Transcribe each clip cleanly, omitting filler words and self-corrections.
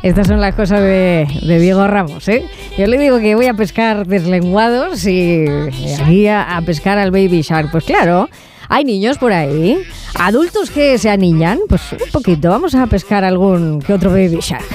Estas son las cosas de Diego Ramos, ¿eh? Yo le digo que voy a pescar deslenguados y aquí a pescar al Baby Shark. Pues claro, hay niños por ahí, adultos que se aniñan, pues un poquito. Vamos a pescar algún que otro Baby Shark.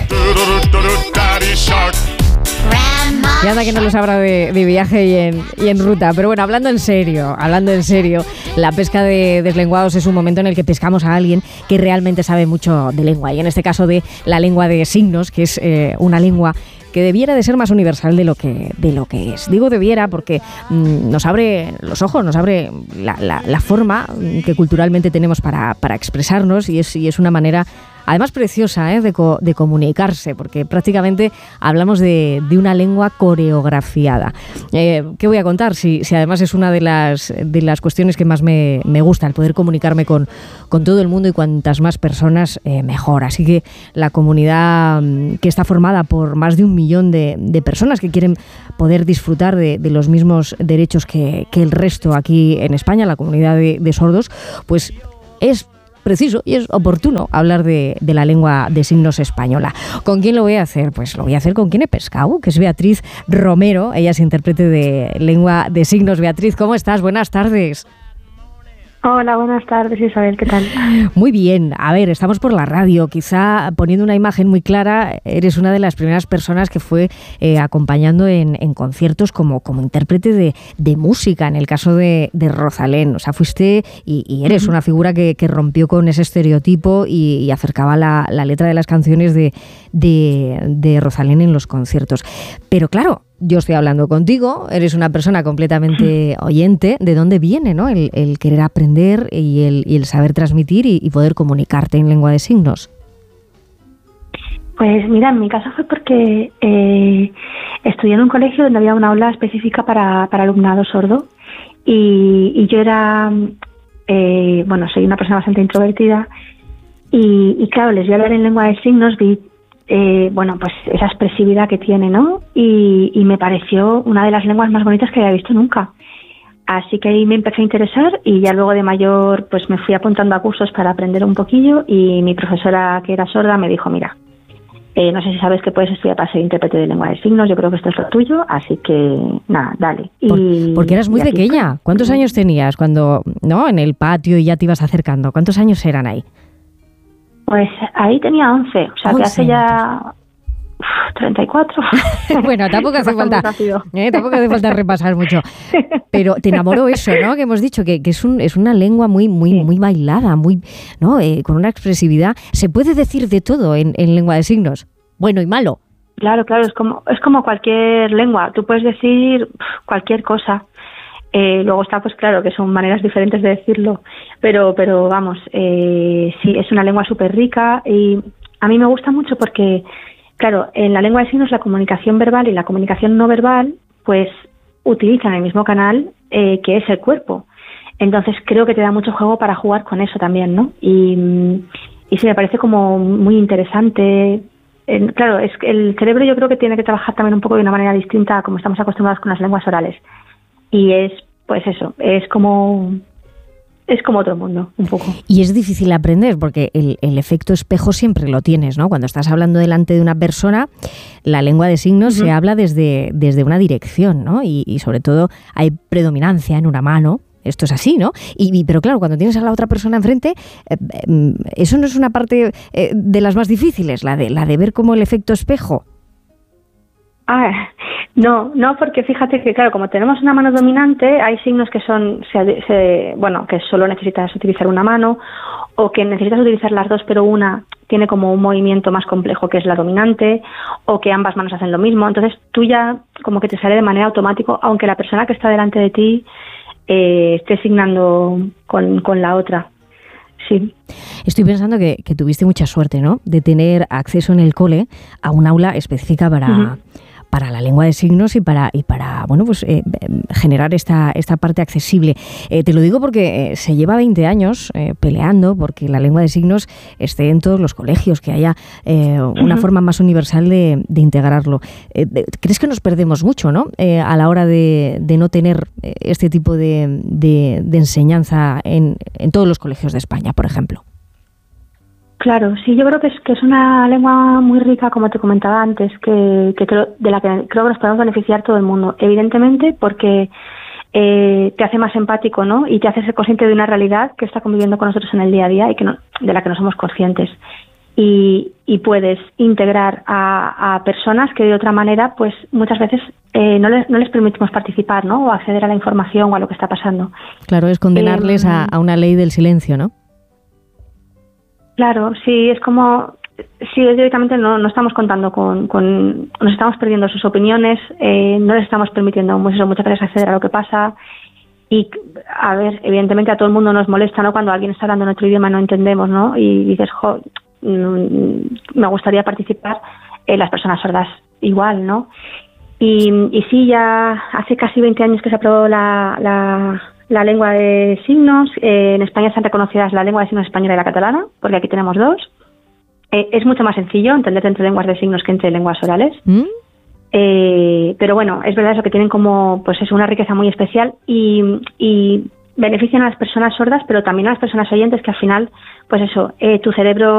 Y anda que no lo sabrá de viaje y en ruta. Pero bueno, hablando en serio, la pesca de deslenguados es un momento en el que pescamos a alguien que realmente sabe mucho de lengua. Y en este caso de la lengua de signos, que es una lengua que debiera de ser más universal de lo que es. Digo debiera porque nos abre los ojos, nos abre la forma que culturalmente tenemos para expresarnos y es una manera además preciosa de comunicarse, porque prácticamente hablamos de una lengua coreografiada. ¿Qué voy a contar? Si además es una de las cuestiones que más me gusta, el poder comunicarme con todo el mundo y cuantas más personas mejor. Así que la comunidad que está formada por más de 1 millón de personas que quieren poder disfrutar de los mismos derechos que el resto aquí en España, la comunidad de sordos, pues es preciso y es oportuno hablar de la lengua de signos española. ¿Con quién lo voy a hacer? Pues lo voy a hacer con quien he pescado, que es Beatriz Romero. Ella es intérprete de lengua de signos. Beatriz, ¿cómo estás? Buenas tardes. Hola, buenas tardes, Isabel, ¿qué tal? Muy bien. A ver, estamos por la radio. Quizá poniendo una imagen muy clara, eres una de las primeras personas que fue acompañando en conciertos como intérprete de música, en el caso de Rosalén. O sea, fuiste y eres una figura que rompió con ese estereotipo y acercaba la letra de las canciones de Rosalén en los conciertos. Pero claro, yo estoy hablando contigo, eres una persona completamente oyente. ¿De dónde viene, no? el querer aprender y el saber transmitir y poder comunicarte en lengua de signos? Pues mira, en mi caso fue porque estudié en un colegio donde había una aula específica para alumnado sordo y yo era, soy una persona bastante introvertida y claro, les vi hablar en lengua de signos, vi pues esa expresividad que tiene, ¿no? Y me pareció una de las lenguas más bonitas que había visto nunca. Así que ahí me empecé a interesar y ya luego de mayor pues me fui apuntando a cursos para aprender un poquillo y mi profesora, que era sorda, me dijo, mira, no sé si sabes que puedes estudiar para ser intérprete de lengua de signos, yo creo que esto es lo tuyo, así que nada, dale. Porque eras muy pequeña. ¿Cuántos años tenías cuando, no, en el patio y ya te ibas acercando? ¿Cuántos años eran ahí? Pues ahí tenía 11, o sea, 11, que hace ya 34. Bueno, tampoco hace falta repasar mucho. Pero te enamoró eso, ¿no? Que hemos dicho que es una lengua muy bailada, muy, ¿no? Con una expresividad. Se puede decir de todo en lengua de signos, bueno y malo. Claro, es como cualquier lengua. Tú puedes decir cualquier cosa. Luego está, pues claro, que son maneras diferentes de decirlo, pero vamos, sí, es una lengua súper rica y a mí me gusta mucho porque, claro, en la lengua de signos la comunicación verbal y la comunicación no verbal, pues utilizan el mismo canal que es el cuerpo. Entonces creo que te da mucho juego para jugar con eso también, ¿no? Y sí, me parece como muy interesante. Claro, es que el cerebro yo creo que tiene que trabajar también un poco de una manera distinta a como estamos acostumbrados con las lenguas orales. Y es, pues eso, es como otro mundo, un poco. Y es difícil aprender porque el efecto espejo siempre lo tienes, ¿no? Cuando estás hablando delante de una persona, la lengua de signos se habla desde una dirección, ¿no? Y sobre todo hay predominancia en una mano. Esto es así, ¿no? Pero claro, cuando tienes a la otra persona enfrente, eso no es una parte de las más difíciles, la de ver como el efecto espejo. No, porque fíjate que, claro, como tenemos una mano dominante, hay signos que que solo necesitas utilizar una mano o que necesitas utilizar las dos, pero una tiene como un movimiento más complejo que es la dominante o que ambas manos hacen lo mismo. Entonces tú ya como que te sale de manera automática, aunque la persona que está delante de ti esté signando con la otra. Sí. Estoy pensando que tuviste mucha suerte, ¿no? De tener acceso en el cole a un aula específica para la lengua de signos y para generar esta parte accesible. Te lo digo porque se lleva 20 años peleando porque la lengua de signos esté en todos los colegios, que haya una forma más universal de integrarlo. ¿Crees que nos perdemos mucho, no? A la hora de no tener este tipo de enseñanza en todos los colegios de España, por ejemplo. Claro, sí, yo creo que es una lengua muy rica, como te comentaba antes, que creo, de la que creo que nos podemos beneficiar todo el mundo. Evidentemente, porque te hace más empático, ¿no? Y te hace ser consciente de una realidad que está conviviendo con nosotros en el día a día y que no, de la que no somos conscientes. Y puedes integrar a personas que de otra manera, pues muchas veces no les permitimos participar, ¿no? O acceder a la información o a lo que está pasando. Claro, es condenarles a una ley del silencio, ¿no? Claro, sí, es como, sí, directamente no estamos contando nos estamos perdiendo sus opiniones, no les estamos permitiendo muchas veces acceder a lo que pasa. Y, a ver, evidentemente a todo el mundo nos molesta, ¿no? Cuando alguien está hablando en otro idioma y no entendemos, ¿no? Y dices, me gustaría participar, las personas sordas igual, ¿no? Y sí, ya hace casi 20 años que se aprobó la lengua de signos. En España están reconocidas la lengua de signos española y la catalana, porque aquí tenemos dos. Es mucho más sencillo entender entre lenguas de signos que entre lenguas orales. Pero bueno, es verdad eso, que tienen como, pues es una riqueza muy especial y benefician a las personas sordas, pero también a las personas oyentes, que al final, pues eso, tu cerebro